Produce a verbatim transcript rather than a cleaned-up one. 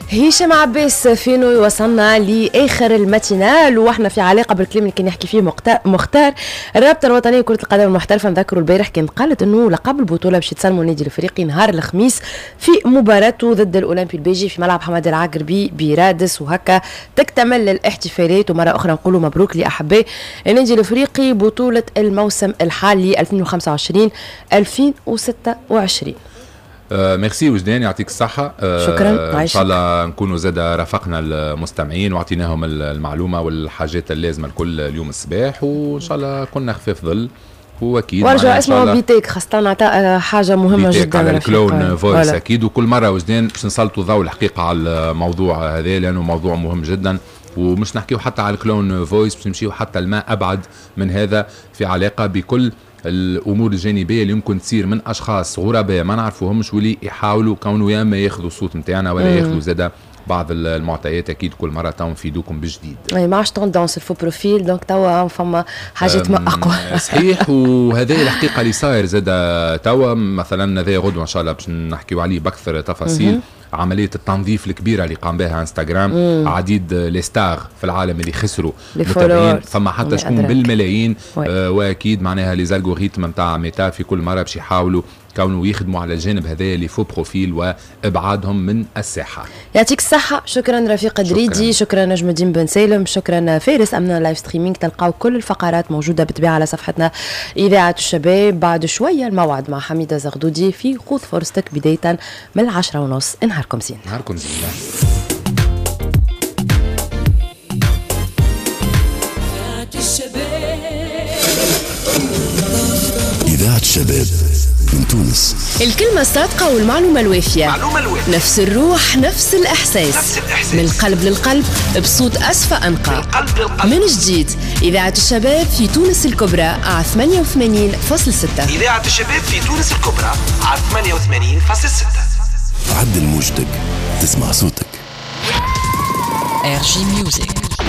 هشام عباس فينو وصلنا لاخر الماتينال واحنا في علاقه بالكلام اللي كان يحكي فيه مختار. الرابطه الوطنيه لكره القدم المحترفه نذكروا البارح كانت قالت انه لقب البطوله باش يتسلموا النادي الافريقي نهار الخميس في مباراته ضد الاولمبي البيجي في ملعب حماد العقربي برادس، وهكا تكتمل الاحتفالات. ومره اخرى نقولوا مبروك لاحباء النادي الافريقي بطوله الموسم الحالي ألفين وخمسة وعشرين ألفين وستة وعشرين. آه ميرسي وجدان، يعطيك الصحة. آه شكرا. إن شاء الله نكونوا زاد رافقنا المستمعين وعطيناهم المعلومة والحاجات اللازمة الكل اليوم الصباح، وإن شاء الله كنا خفيف ظل. واكيد ورجع اسمه بيتيك خاصة نعطى حاجة مهمة جدا على الكلون فويس اكيد. وكل مرة وجدان باش نسلطوا ضوء الحقيقة على الموضوع هذا لانه موضوع مهم جدا، ومش نحكيو حتى على الكلون فويس، باش نمشيو حتى الماء ابعد من هذا في علاقة بكل الامور الجانبيه اللي يمكن تصير من اشخاص غرباء ما نعرفوهمش واللي يحاولوا كونوا يا اما ياخذوا الصوت نتاعنا ولا ياخذوا زاده بعض المعطيات. اكيد كل مره تو نفيدوكم بجديد. اي ما عادش توندونس الفو بروفيل دونك توا فما حاجات ما اقوى. صحيح. وهذا الحقيقه اللي صاير زاده توا مثلا هذا غدوه ان شاء الله باش نحكيو عليه باكثر تفاصيل. عمليه التنظيف الكبيره اللي قام بها انستغرام، مم. عديد لي ستار في العالم اللي خسروا متابعين، فما حتى شكون بالملايين. آه واكيد معناها لي زالغوريثم نتاع ميتا في كل مره باش يحاولوا كونوا يخدموا على الجانب هذا اللي فو بروفيل وابعادهم من الساحه. يعطيك الصحه. شكرا رفيق دريدي، شكرا نجم الدين بن سالم، شكرا فارس. امنا لايف ستريمينج تلقاو كل الفقرات موجوده بالطبيعه على صفحتنا اذاعه الشباب. بعد شويه الموعد مع حميده زغدودي في خذ فرصتك بدايه من العشرة ونص. نهاركم زين. نهاركم زين. إذاعة الشباب من تونس. الكلمة الصادقة والمعلومة الوافية. معلومة الوافية. نفس الروح نفس الإحساس. نفس الإحساس. من القلب للقلب بصوت أصفى أنقى. من القلب للقلب. من جديد إذاعة الشباب في تونس الكبرى على ثمانية وثمانين فاصلة ستة. إذاعة الشباب في تونس الكبرى على ثمانية وثمانين فاصلة ستة. عدل موجتك تسمع صوتك. إر جي Music.